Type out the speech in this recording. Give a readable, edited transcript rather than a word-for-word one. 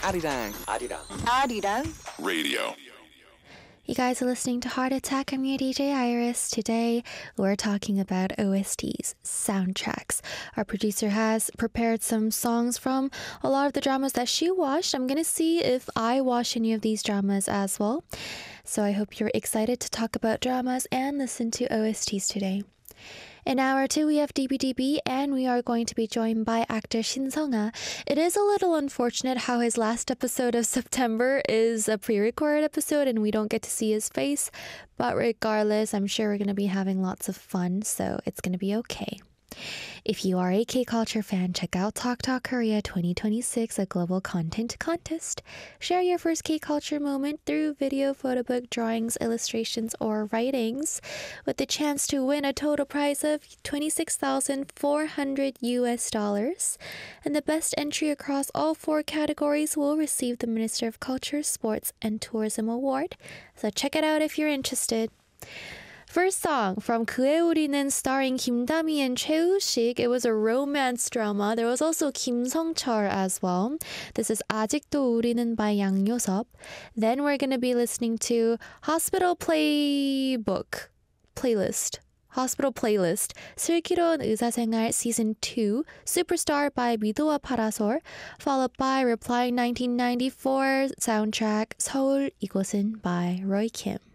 아리랑 Radio. You guys are listening to Heart Attack. I'm your DJ Iris. Today, we're talking about OSTs, soundtracks. Our producer has prepared some songs from a lot of the dramas that she watched. I'm going to see if I watch any of these dramas as well. So I hope you're excited to talk about dramas and listen to OSTs today. In hour 2, we have DBDB, and we are going to be joined by actor Shin Sung-ah. It is a little unfortunate how his last episode of September is a pre-recorded episode and we don't get to see his face. But regardless, I'm sure we're going to be having lots of fun, so it's going to be okay. If you are a K-culture fan, check out Talk Talk Korea 2026, a global content contest. Share your first K-culture moment through video, photo book, drawings, illustrations, or writings with the chance to win a total prize of $26,400. And the best entry across all 4 categories will receive the Minister of Culture, Sports, and Tourism Award. So check it out if you're interested. First song from 그의 우리는 starring Kim Dami and Choi Woo-sik. It was a romance drama. There was also Kim Sung-chul as well. This is 아직도 우리는 by Yang Yo-seop. Then we're going to be listening to Hospital Playlist. 슬기로운 의사생활 Season 2, Superstar by 미도와 파라솔, followed by Reply 1994 soundtrack 서울 이곳은 by Roy Kim.